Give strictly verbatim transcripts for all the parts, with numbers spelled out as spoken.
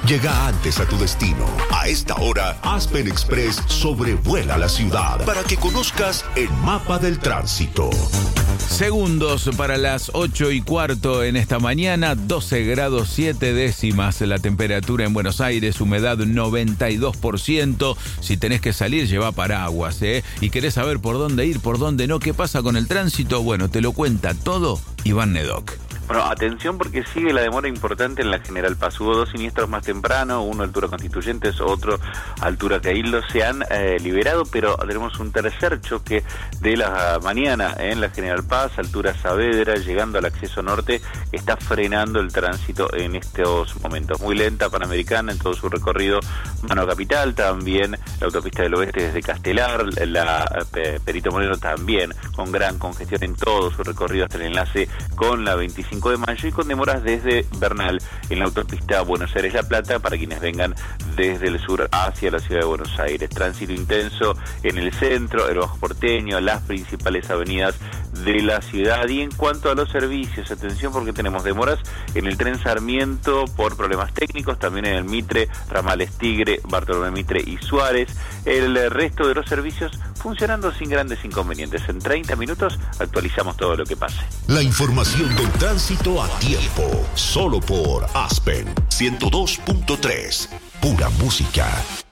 Llega antes a tu destino. A esta hora, Aspen Express sobrevuela la ciudad para que conozcas el mapa del tránsito. Segundos para las ocho y cuarto en esta mañana, doce grados siete décimas la temperatura en Buenos Aires, humedad noventa y dos por ciento. Si tenés que salir, lleva paraguas, ¿eh? Y querés saber por dónde ir, por dónde no, qué pasa con el tránsito, bueno, te lo cuenta todo Iván Nedoc. Bueno, atención porque sigue la demora importante en la General Paz. Hubo dos siniestros más temprano, uno altura Constituyentes, otro altura Cabildo. Se han eh, liberado, pero tenemos un tercer choque de la mañana en la General Paz, altura Saavedra, llegando al acceso norte, está frenando el tránsito en estos momentos. Muy lenta Panamericana en todo su recorrido Mano Capital, también la autopista del oeste desde Castelar, la eh, Perito Moreno también, con gran congestión en todo su recorrido hasta el enlace con la veinticinco de mayo y con demoras desde Bernal en la autopista Buenos Aires-La Plata para quienes vengan desde el sur hacia la ciudad de Buenos Aires. Tránsito intenso en el centro, el Bajo Porteño, las principales avenidas de la ciudad. Y en cuanto a los servicios, atención porque tenemos demoras en el tren Sarmiento por problemas técnicos, también en el Mitre, ramales Tigre, Bartolomé Mitre y Suárez. El resto de los servicios funcionando sin grandes inconvenientes. En treinta minutos actualizamos todo lo que pase. La información del tránsito a tiempo, solo por Aspen ciento dos punto tres, pura música.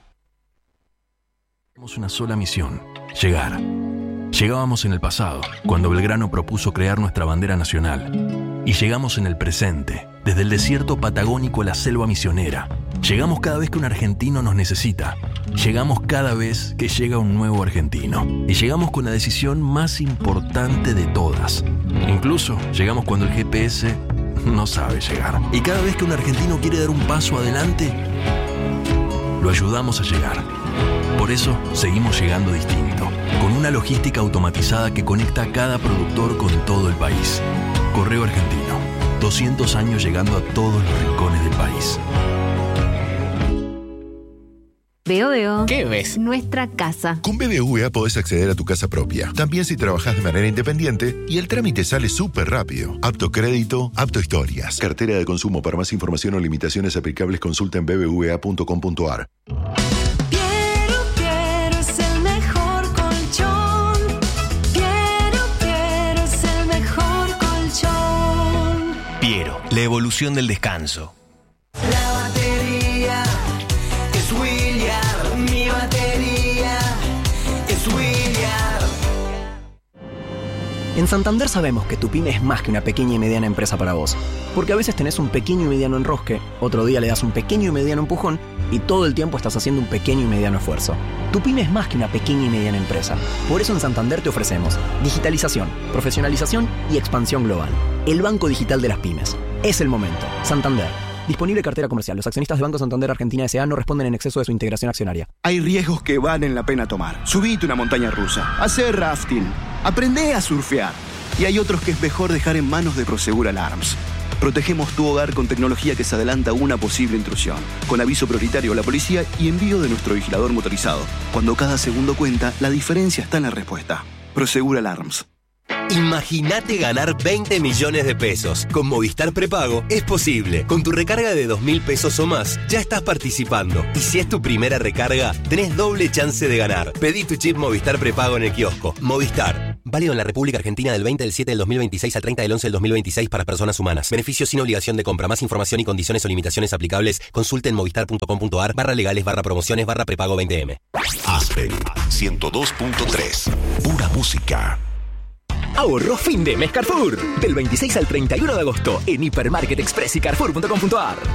Tenemos una sola misión, llegar. Llegábamos en el pasado, cuando Belgrano propuso crear nuestra bandera nacional. Y llegamos en el presente, desde el desierto patagónico a la selva misionera. Llegamos cada vez que un argentino nos necesita. Llegamos cada vez que llega un nuevo argentino. Y llegamos con la decisión más importante de todas. Incluso llegamos cuando el G P S no sabe llegar. Y cada vez que un argentino quiere dar un paso adelante, lo ayudamos a llegar. Por eso seguimos llegando distinto, con una logística automatizada que conecta a cada productor con todo el país. Correo Argentino, doscientos años llegando a todos los rincones del país. Veo, veo. ¿Qué ves? Nuestra casa. Con B B V A podés acceder a tu casa propia, también si trabajás de manera independiente, y el trámite sale súper rápido. Apto crédito, apto historias. Cartera de consumo. Para más información o limitaciones aplicables, consulta en b b v a punto com punto a r. Piero, la evolución del descanso. La batería es William, mi batería es William. En Santander sabemos que tu pyme es más que una pequeña y mediana empresa para vos. Porque a veces tenés un pequeño y mediano enrosque, otro día le das un pequeño y mediano empujón y todo el tiempo estás haciendo un pequeño y mediano esfuerzo. Tu pyme es más que una pequeña y mediana empresa. Por eso en Santander te ofrecemos digitalización, profesionalización y expansión global. El banco digital de las pymes. Es el momento. Santander. Disponible cartera comercial. Los accionistas de Banco Santander Argentina S A no responden en exceso de su integración accionaria. Hay riesgos que valen la pena tomar. Subite una montaña rusa, hacer rafting, aprendé a surfear. Y hay otros que es mejor dejar en manos de Prosegur Alarms. Protegemos tu hogar con tecnología que se adelanta a una posible intrusión, con aviso prioritario a la policía y envío de nuestro vigilador motorizado. Cuando cada segundo cuenta, la diferencia está en la respuesta. Prosegur Alarms. Imagínate ganar veinte millones de pesos. Con Movistar Prepago es posible. Con tu recarga de dos mil pesos o más, ya estás participando. Y si es tu primera recarga, tenés doble chance de ganar. Pedí tu chip Movistar Prepago en el kiosco. Movistar. Válido en la República Argentina del veinte del siete del dos mil veintiséis al treinta del once del dos mil veintiséis para personas humanas. Beneficios sin obligación de compra. Más información y condiciones o limitaciones aplicables, consulte en movistar punto com punto a r barra legales barra promociones barra prepago veinte eme. Aspen ciento dos punto tres, pura música. Ahorro fin de mes Carrefour. Del veintiséis al treinta y uno de agosto en Hipermarket Express y Carrefour punto com punto a r.